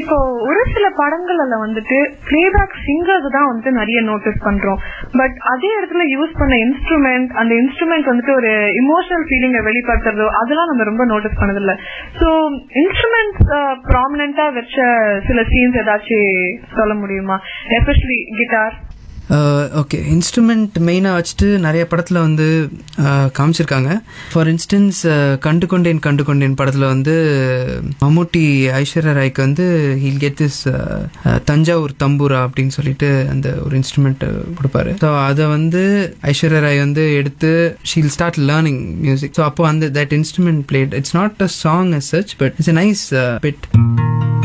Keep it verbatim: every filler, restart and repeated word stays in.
இப்போ ஒரு சில படங்கள்ல வந்துட்டு பிளேபேக் சிங்கர்ஸ் தான் வந்துட்டு நிறைய நோட்டீஸ் பண்றோம். பட் அதே இடத்துல யூஸ் பண்ண இன்ஸ்ட்ருமெண்ட், அந்த இன்ஸ்ட்ருமெண்ட் வந்துட்டு ஒரு இமோஷனல் ஃபீலிங்கை வெளிப்படுத்துறதோ அதெல்லாம் நம்ம ரொம்ப நோட்டீஸ் பண்ணதில்ல. ஸோ இன்ஸ்ட்ருமெண்ட்ஸ் ப்ராமினென்ட்டா வச்ச சில சீன்ஸ் ஏதாச்சும் சொல்ல முடியுமா? Especially guitar. ஓகே, இன்ஸ்ட்ருமெண்ட் மெயினாக வச்சுட்டு நிறைய படத்தில் வந்து காமிச்சிருக்காங்க. ஃபார் இன்ஸ்டன்ஸ் கண்டு கொண்டேன் கண்டு கொண்டேன் படத்தில் வந்து மம்முட்டி ஐஸ்வர்யா ராய்க்கு வந்து ஹீல் கெட் திஸ் தஞ்சாவூர் தம்பூரா அப்படின்னு சொல்லிட்டு அந்த ஒரு இன்ஸ்ட்ருமெண்ட் கொடுப்பாரு. ஸோ அதை வந்து ஐஸ்வர்யா ராய் வந்து எடுத்து Sheel start learning music. So அப்போ அந்த that instrument plate. It's not a song as such, but it's a nice uh, bit.